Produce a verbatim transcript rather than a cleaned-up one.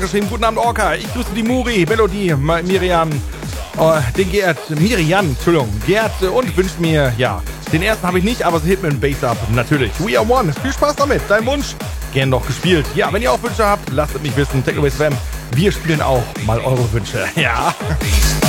geschrieben, guten Abend Orca, ich grüße die Muri, Melodie, Miriam, oh, den Gerd, Miriam, Entschuldigung, Gerd und wünscht mir, ja, den ersten habe ich nicht, aber es Hitman Bass Up, natürlich. We are one, viel Spaß damit, dein Wunsch, gern noch gespielt. Ja, wenn ihr auch Wünsche habt, lasst es mich wissen, Techno Bass F M, wir spielen auch mal eure Wünsche, ja.